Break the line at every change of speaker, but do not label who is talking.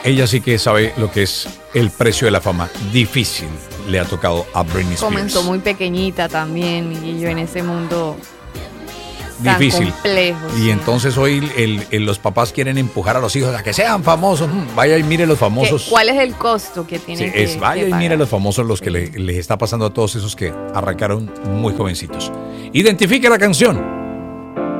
ella sí que sabe lo que es el precio de la fama. Difícil le ha tocado a Britney Spears.
Comenzó muy pequeñita también y yo en ese mundo
difícil.
tan complejo.
Y
sí.
entonces hoy los papás quieren empujar a los hijos a que sean famosos. Vaya y mire los famosos.
¿Cuál es el costo que tienen que
vaya y
pagar?
mire los famosos los que les está pasando a todos esos que arrancaron muy jovencitos. Identifique la canción.